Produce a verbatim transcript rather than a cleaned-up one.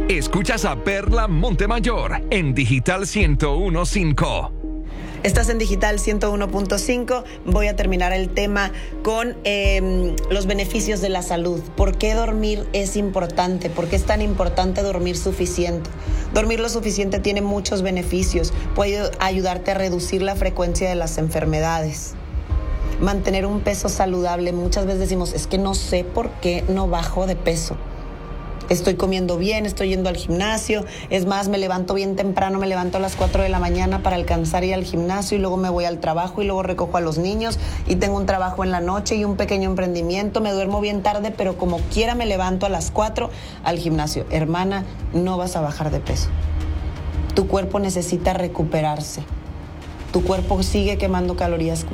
Escuchas a Perla Montemayor en Digital ciento uno punto cinco. Estás en Digital ciento uno punto cinco. Voy a terminar el tema con eh, los beneficios de la salud. ¿Por qué dormir es importante? ¿Por qué es tan importante dormir suficiente? Dormir lo suficiente tiene muchos beneficios. Puede ayudarte a reducir la frecuencia de las enfermedades. Mantener un peso saludable. Muchas veces decimos, es que no sé por qué no bajo de peso. Estoy comiendo bien, estoy yendo al gimnasio. Es más, me levanto bien temprano, me levanto a las cuatro de la mañana para alcanzar ir al gimnasio y luego me voy al trabajo y luego recojo a los niños y tengo un trabajo en la noche y un pequeño emprendimiento. Me duermo bien tarde, pero como quiera me levanto a las cuatro al gimnasio. Hermana, no vas a bajar de peso. Tu cuerpo necesita recuperarse. Tu cuerpo sigue quemando calorías